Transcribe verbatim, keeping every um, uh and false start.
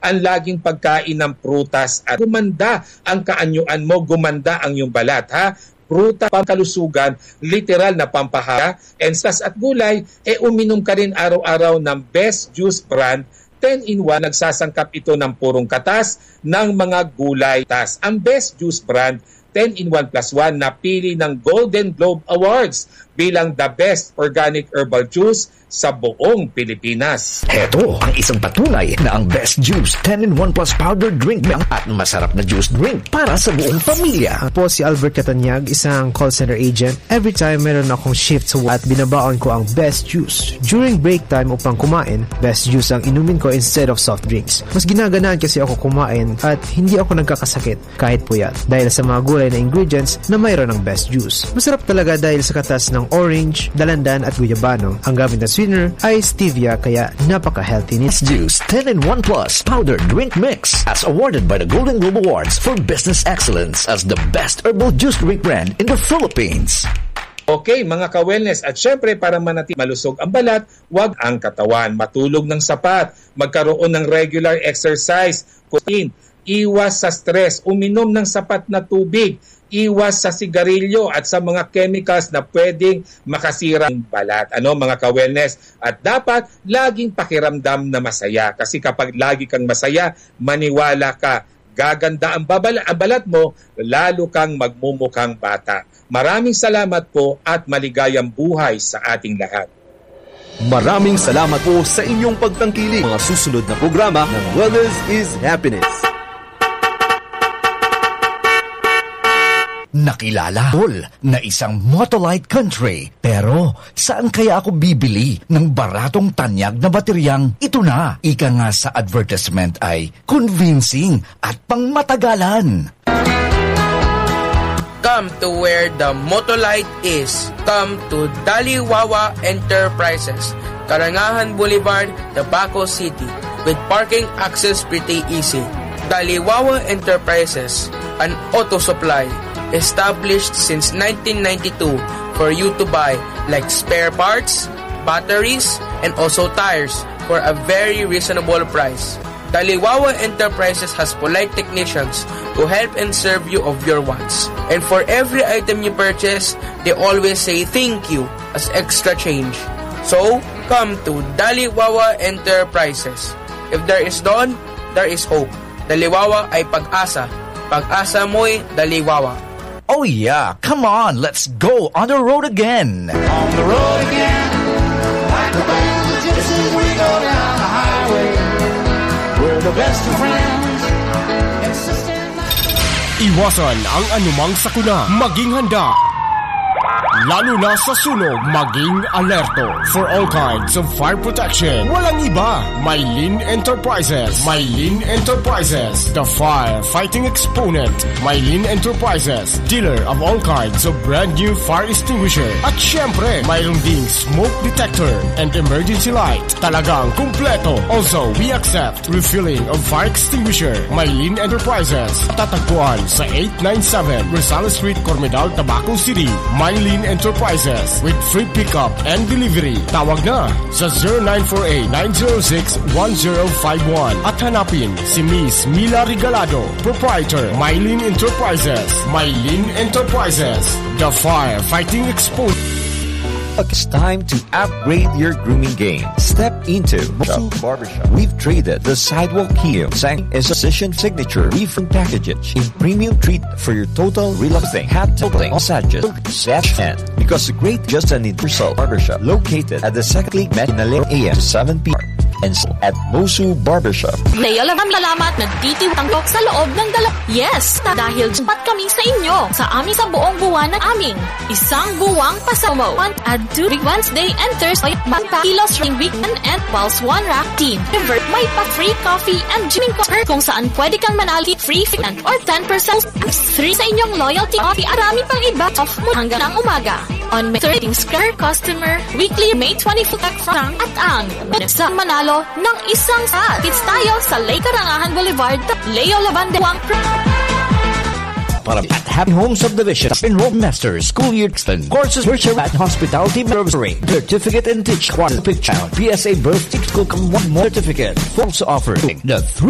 ang laging pagkain ng prutas at gumanda ang kaanyuan mo, gumanda ang iyong balat, ha? Prutas, pangkalusugan, literal na pampahala, and sas at gulay, e eh, uminom ka rin araw-araw ng Best Juice brand ten in one. Nagsasangkap ito ng purong katas ng mga gulay. Tas, ang Best Juice brand ten in one plus one napili ng Golden Globe Awards bilang the best organic herbal juice sa buong Pilipinas. Heto ang isang patunay na ang Best Juice ten in one plus powder drink at masarap na juice drink para sa buong pamilya. Ako si Albert Catanyag, isang call center agent. Every time meron akong shift sa at binabaon ko ang Best Juice. During break time upang kumain, Best Juice ang inumin ko instead of soft drinks. Mas ginaganaan kasi ako kumain at hindi ako nagkakasakit kahit puyat dahil sa mga gulay na ingredients na mayroon ng Best Juice. Masarap talaga dahil sa katas ng orange, dalandan at guyabano. Ang gamit na sweetener ay stevia kaya napaka-healthy nito. Best Juice ten in one plus powder drink mix as awarded by the Golden Globe Awards for Business Excellence as the best herbal juice drink brand in the Philippines. Okay, mga ka-wellness, at syempre para manatili malusog ang balat, wag ang katawan, matulog ng sapat, magkaroon ng regular exercise, kutin, iwas sa stress, uminom ng sapat na tubig, iwas sa sigarilyo at sa mga chemicals na pwedeng makasira ng balat. Ano mga ka-wellness? At dapat laging pakiramdam na masaya kasi kapag lagi kang masaya, maniwala ka, gaganda ang, babala, ang balat mo, lalo kang magmumukhang bata. Maraming salamat po at maligayang buhay sa ating lahat. Maraming salamat po sa inyong pagtangkilik. Mga susunod na programa ng Wellness is Happiness. Nakilala Bol na isang Motolite country. Pero saan kaya ako bibili ng baratong tanyag na bateryang ito na? Ika nga sa advertisement ay convincing at pangmatagalan. Come to where the Motolite is. Come to Daliwawa Enterprises, Karangahan Boulevard, Tabaco City, with parking access pretty easy. Daliwawa Enterprises, an auto supply established since nineteen ninety-two for you to buy like spare parts, batteries, and also tires for a very reasonable price. Daliwawa Enterprises has polite technicians who help and serve you of your wants. And for every item you purchase, they always say thank you as extra change. So, come to Daliwawa Enterprises. If there is dawn, there is hope. Daliwawa ay pag-asa. Pag-asa mo'y Daliwawa. Oh yeah, come on, let's go on the road again. On the road again, like the band of gypsies, we go down the highway. We're the best of friends. Iwasan ang anumang sakuna, maging handa. Lalo na sa sunog, maging alerto. For all kinds of fire protection, walang iba, Mylene Enterprises. Mylene Enterprises, the fire-fighting exponent. Mylene Enterprises, dealer of all kinds of brand new fire extinguisher. At syempre, mayroon ding smoke detector and emergency light. Talagang kumpleto. Also, we accept refilling of fire extinguisher. Mylene Enterprises, tatagpuan sa eight ninety-seven Rosales Street, Cormedal, Tabaco City. Mylene Enterprises with free pickup and delivery. Tawag na sa zero nine four eight, nine zero six, one zero five one at hanapin si Miss Mila Regalado, proprietor, Mylene Enterprises. Mylene Enterprises, the fire-fighting expert. It's time to upgrade your grooming game. Step into Mosu Barbershop. We've traded the sidewalk heel sang as a session signature refund packages in premium treat for your total relaxing hat totaling massages, sash and because the great just an universal barbershop located at the second league met in eleven a m to seven p m and so at Mosu Barbershop. Ngayon lang malalamat nagtitiwang tok sa loob ng dala. Yes, dahil sapat kami sa inyo sa amin sa buong buwan ng aming isang buwang pasamo. At two big Wednesday and Thursday, Magpakilos ring weekend and Pulse One Rack Team. River, may pa-free coffee and gymming cover kung saan pwede kang manali free and or ten percent free sa inyong loyalty coffee at marami pang iba off mo hanggang ang umaga. On May thirteenth, Scare Customer Weekly May twenty-fifth franc at ang sa manalo ng isang sa Kids tayo sa Lake Karangahan Boulevard, Leo Labandewang. Para at Happy Home Subdivision, Enrolled Masters, School Year Extend, Courses, Virtual at Hospitality, Servicing, Certificate in Teach, Qualified Child, P S A Birth, Teach School, Come One More Certificate. Also offering the three